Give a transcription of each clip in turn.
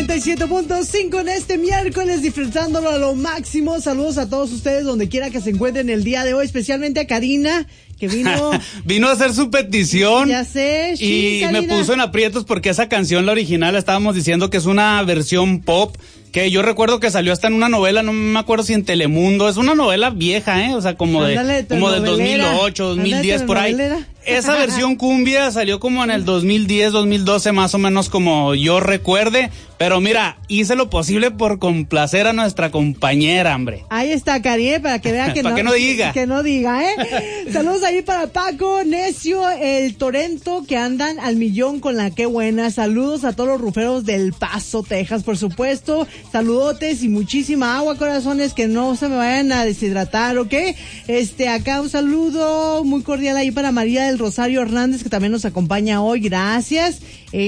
97.5 en este miércoles, disfrutándolo a lo máximo. Saludos a todos ustedes donde quiera que se encuentren el día de hoy, especialmente a Karina, que vino a hacer su petición. Ya sé, sí, y Karina. me puso en aprietos porque esa canción, la original, la estábamos diciendo que es una versión pop, que yo recuerdo que salió hasta en una novela, no me acuerdo si en Telemundo, es una novela vieja, o sea, como del 2008, 2010, por ahí. Esa versión cumbia salió como en el 2010, 2012, más o menos como yo recuerde, pero mira, hice lo posible por complacer a nuestra compañera, hombre. Ahí está, Cari, para que vea que para no, que no diga. Que no diga, Saludos ahí para Paco, Necio, el Torento, que andan al millón con la Qué Buena. Saludos a todos los ruferos del Paso, Texas, por supuesto. Saludotes y muchísima agua, corazones, que no se me vayan a deshidratar, ¿ok? Acá un saludo muy cordial ahí para María del Rosario Hernández, que también nos acompaña hoy, gracias.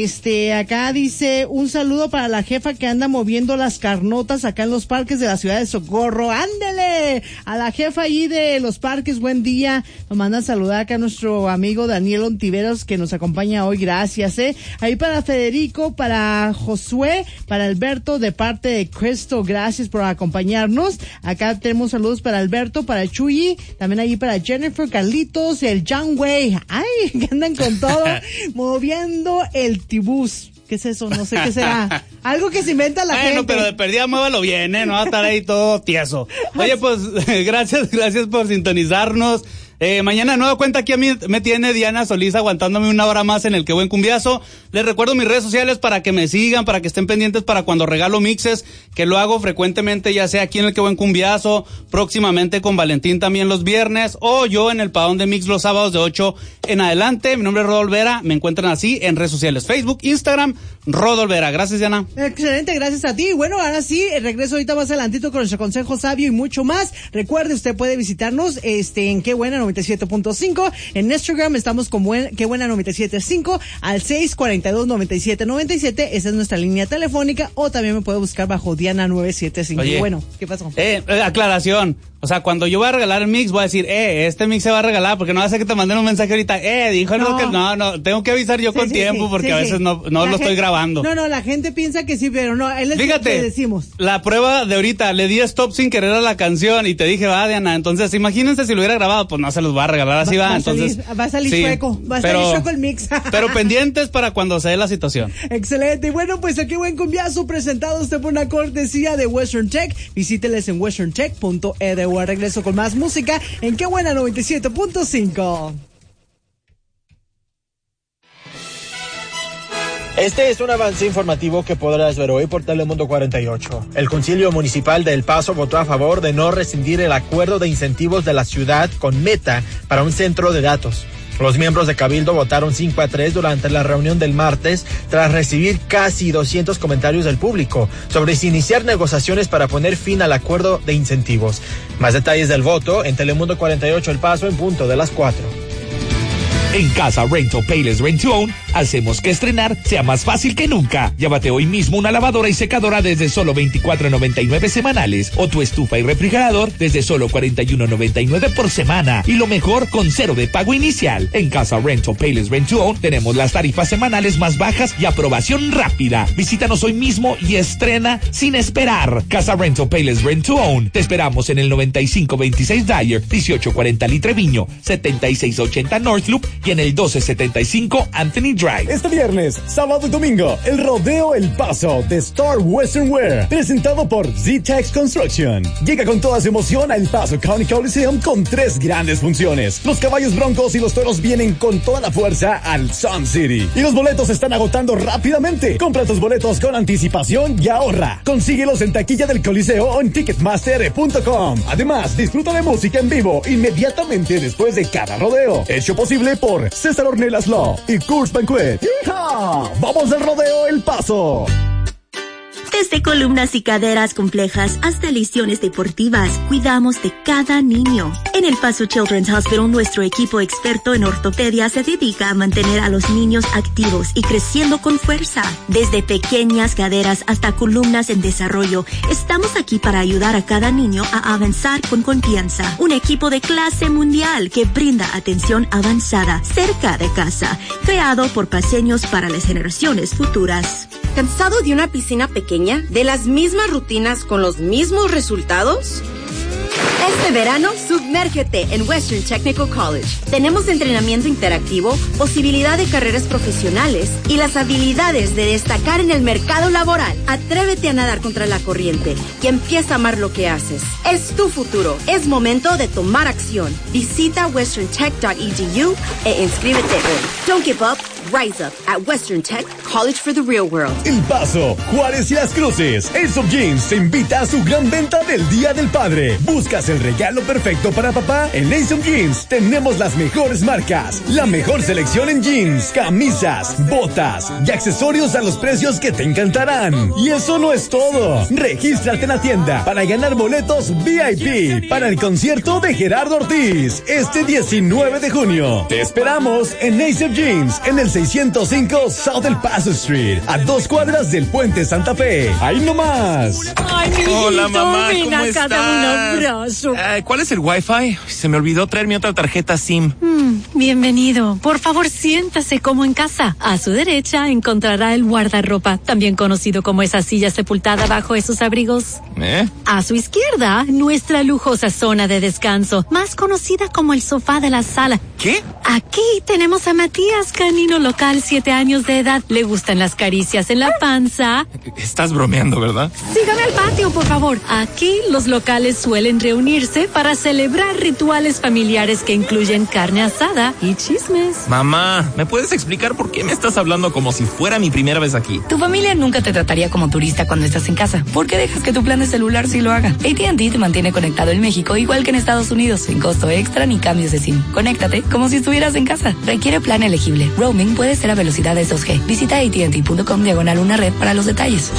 Acá dice, un saludo para la jefa que anda moviendo las carnotas acá en los parques de la ciudad de Socorro. ¡Ándele! A la jefa ahí de los parques, buen día. Nos mandan saludar acá a nuestro amigo Daniel Ontiveros, que nos acompaña hoy, gracias, Ahí para Federico, para Josué, para Alberto, de parte de Cristo, gracias por acompañarnos. Acá tenemos saludos para Alberto, para Chuyi, también ahí para Jennifer, Carlitos, el John Way. ¡Ay! Que andan con todo, moviendo el tibús. ¿Qué es eso? No sé qué será. Algo que se inventa la gente. Bueno, pero de perdida muévalo bien, no va a estar ahí todo tieso. Oye, pues, gracias por sintonizarnos. Mañana de nuevo cuenta aquí a mí me tiene Diana Solís aguantándome una hora más en el Qué Buen Cumbiazo. Les recuerdo mis redes sociales para que me sigan, para que estén pendientes para cuando regalo mixes, que lo hago frecuentemente, ya sea aquí en el Qué Buen Cumbiazo, próximamente con Valentín también los viernes, o yo en el Padón de Mix los sábados de 8 en adelante. Mi nombre es Rodolfo Vera, me encuentran así en redes sociales, Facebook, Instagram, Rodolfo Vera. Gracias, Diana. Excelente, gracias a ti. Bueno, ahora sí, regreso ahorita más adelantito con nuestro consejo sabio y mucho más. Recuerde, usted puede visitarnos en Qué Buena 97.5. En Instagram estamos como Qué Buena 97.5 al 642-9797. Esa es nuestra línea telefónica, o también me puede buscar bajo Diana 975. Oye, bueno, ¿qué pasó? Aclaración. O sea, cuando yo voy a regalar el mix, voy a decir, este mix se va a regalar, porque no va a ser que te manden un mensaje ahorita, dijo no. Que no, tengo que avisar yo con tiempo, porque a veces no lo estoy grabando. No, la gente piensa que sí, pero no, él es lo que decimos. La prueba de ahorita, le di stop sin querer a la canción y te dije, va, Diana, entonces imagínense si lo hubiera grabado, pues no se los va a regalar, así va, entonces. Va a salir chueco, salir chueco el mix. Pero pendientes para cuando se dé la situación. Excelente, y bueno, pues aquí Buen Cumbiazo presentado usted por una cortesía de Western Tech. Visíteles en westerntech.edu. Regreso con más música en Qué Buena 97.5. Este es un avance informativo que podrás ver hoy por Telemundo 48. El Concilio Municipal de El Paso votó a favor de no rescindir el acuerdo de incentivos de la ciudad con Meta para un centro de datos. Los miembros de Cabildo votaron 5-3 durante la reunión del martes, tras recibir casi 200 comentarios del público sobre si iniciar negociaciones para poner fin al acuerdo de incentivos. Más detalles del voto en Telemundo 48 El Paso en punto de las 4. En Casa Rental Payless Rent to Own, hacemos que estrenar sea más fácil que nunca. Llévate hoy mismo una lavadora y secadora desde solo $24.99 semanales, o tu estufa y refrigerador desde solo $41.99 por semana. Y lo mejor, con 0 de pago inicial. En Casa Rental Payless Rent to Own tenemos las tarifas semanales más bajas y aprobación rápida. Visítanos hoy mismo y estrena sin esperar. Casa Rental Payless Rent to Own. Te esperamos en el 9526 Dyer, 1840 Litreviño, 7680 North Loop y en el 1275 Anthony Drive. Este viernes, sábado y domingo, el Rodeo El Paso de Star Western Wear, presentado por Z-Tex Construction. Llega con toda su emoción a El Paso County Coliseum con 3 grandes funciones. Los caballos broncos y los toros vienen con toda la fuerza al Sun City. Y los boletos se están agotando rápidamente. Compra tus boletos con anticipación y ahorra. Consíguelos en taquilla del Coliseo o en Ticketmaster.com. Además, disfruta de música en vivo inmediatamente después de cada rodeo. Hecho posible por César Ornelas Law y Coors Banquet. ¡Hija! ¡Vamos al Rodeo El Paso! Desde columnas y caderas complejas hasta lesiones deportivas, cuidamos de cada niño. En El Paso Children's Hospital, nuestro equipo experto en ortopedia se dedica a mantener a los niños activos y creciendo con fuerza. Desde pequeñas caderas hasta columnas en desarrollo, estamos aquí para ayudar a cada niño a avanzar con confianza. Un equipo de clase mundial que brinda atención avanzada cerca de casa, creado por paseños para las generaciones futuras. ¿Cansado de una piscina pequeña? ¿De las mismas rutinas con los mismos resultados? Este verano, sumérgete en Western Technical College. Tenemos entrenamiento interactivo, posibilidad de carreras profesionales y las habilidades de destacar en el mercado laboral. Atrévete a nadar contra la corriente y empieza a amar lo que haces. Es tu futuro. Es momento de tomar acción. Visita westerntech.edu e inscríbete hoy. Don't give up. Rise up at Western Tech College for the Real World. El Paso, Juárez y Las Cruces. Ace of Jeans te invita a su gran venta del Día del Padre. ¿Buscas el regalo perfecto para papá? En Ace of Jeans tenemos las mejores marcas, la mejor selección en jeans, camisas, botas y accesorios a los precios que te encantarán. Y eso no es todo. Regístrate en la tienda para ganar boletos VIP para el concierto de Gerardo Ortiz este 19 de junio. Te esperamos en Ace of Jeans en el 605 South El Paso Street, a 2 cuadras del Puente Santa Fe. ¡Ahí nomás! Ay, mi Hola, hijito, mamá, ven ¿cómo acá, estás? dame un abrazo. ¿Cuál es el Wi-Fi? Se me olvidó traer mi otra tarjeta SIM. Bienvenido. Por favor, siéntase como en casa. A su derecha encontrará el guardarropa, también conocido como esa silla sepultada bajo esos abrigos. A su izquierda, nuestra lujosa zona de descanso, más conocida como el sofá de la sala. ¿Qué? Aquí tenemos a Matías, canino local, 7 años de edad. Le gustan las caricias en la panza. Estás bromeando, ¿verdad? Sígame al patio, por favor. Aquí los locales suelen reunirse para celebrar rituales familiares que incluyen carne asada y chismes. Mamá, ¿me puedes explicar por qué me estás hablando como si fuera mi primera vez aquí? Tu familia nunca te trataría como turista cuando estás en casa. ¿Por qué dejas que tu plan de celular sí lo haga? AT&T te mantiene conectado en México igual que en Estados Unidos, sin costo extra ni cambios de SIM. Conéctate como si estuvieras en casa. Requiere plan elegible. Roaming puede ser a velocidades 2G. Visita AT&T.com/una red para los detalles.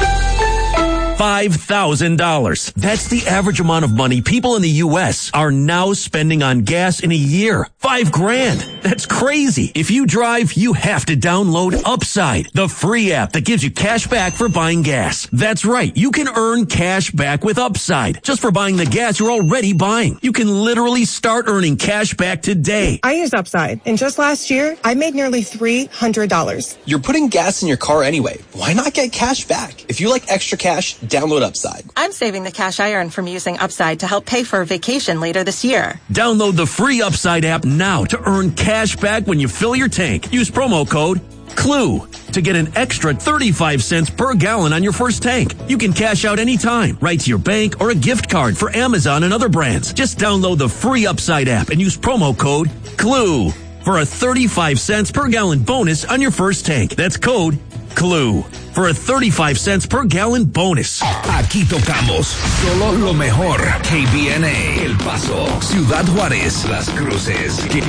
$5,000. That's the average amount of money people in the U.S. are now spending on gas in a year. $5,000. That's crazy. If you drive, you have to download Upside, the free app that gives you cash back for buying gas. That's right. You can earn cash back with Upside just for buying the gas you're already buying. You can literally start earning cash back today. I use Upside, and just last year, I made nearly $300. You're putting gas in your car anyway. Why not get cash back? If you like extra cash, download Upside. I'm saving the cash I earn from using Upside to help pay for a vacation later this year. Download the free Upside app now to earn cash back when you fill your tank. Use promo code CLUE to get an extra 35 cents per gallon on your first tank. You can cash out anytime, right to your bank or a gift card for Amazon and other brands. Just download the free Upside app and use promo code CLUE for a 35 cents per gallon bonus on your first tank. That's code CLUE for a 35 cents per gallon bonus. Aquí tocamos solo lo mejor. KBNA, El Paso, Ciudad Juárez, Las Cruces.